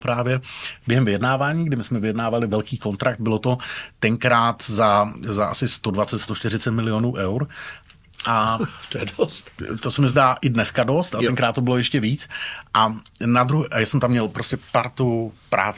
právě během vyjednávání, kdy my jsme vyjednávali velký kontrakt, bylo to tenkrát za asi 120-140 milionů eur. A to je dost. To se mi zdá i dneska dost, a tenkrát to bylo ještě víc. A já jsem tam měl prostě partu práv